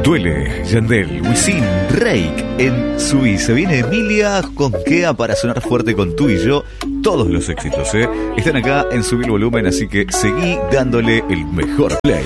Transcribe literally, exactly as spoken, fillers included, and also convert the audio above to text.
Duele, Yandel, Wisin, Reik en Subí. Se viene Emilia con Kea para sonar fuerte con Tú y Yo. Todos los éxitos, ¿eh? Están acá en Subir el Volumen, así que seguí dándole el mejor play.